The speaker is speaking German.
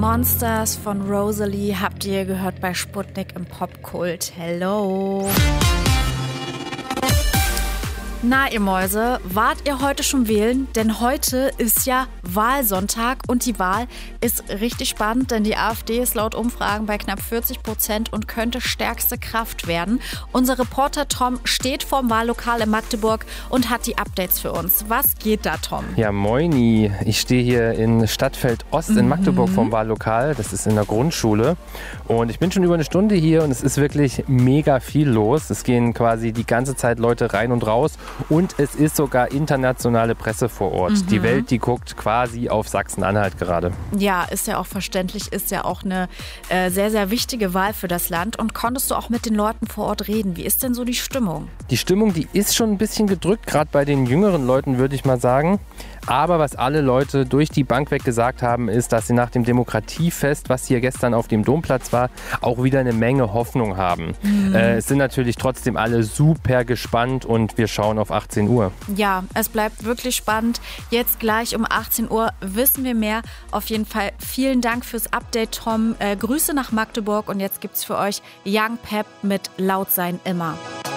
Monsters von Rosalie habt ihr gehört bei Sputnik im Popkult. Hello. Na, ihr Mäuse, wart ihr heute schon wählen? Denn heute ist ja Wahlsonntag und die Wahl ist richtig spannend, denn die AfD ist laut Umfragen bei knapp 40% und könnte stärkste Kraft werden. Unser Reporter Tom steht vorm Wahllokal in Magdeburg und hat die Updates für uns. Was geht da, Tom? Ja, moini. Ich stehe hier in Stadtfeld Ost in Magdeburg vorm Wahllokal. Das ist in der Grundschule. Und ich bin schon über eine Stunde hier und es ist wirklich mega viel los. Es gehen quasi die ganze Zeit Leute rein und raus. Und es ist sogar internationale Presse vor Ort. Die Welt, die guckt quasi auf Sachsen-Anhalt gerade. Ja, ist ja auch verständlich, ist ja auch eine sehr, sehr wichtige Wahl für das Land. Und konntest du auch mit den Leuten vor Ort reden? Wie ist denn so die Stimmung? Die Stimmung, die ist schon ein bisschen gedrückt, gerade bei den jüngeren Leuten, würde ich mal sagen. Aber was alle Leute durch die Bank weg gesagt haben, ist, dass sie nach dem Demokratiefest, was hier gestern auf dem Domplatz war, auch wieder eine Menge Hoffnung haben. Es sind natürlich trotzdem alle super gespannt und wir schauen auf 18 Uhr. Ja, es bleibt wirklich spannend. Jetzt gleich um 18 Uhr wissen wir mehr. Auf jeden Fall vielen Dank fürs Update, Tom. Grüße nach Magdeburg und jetzt gibt's für euch Young Pep mit Laut sein immer.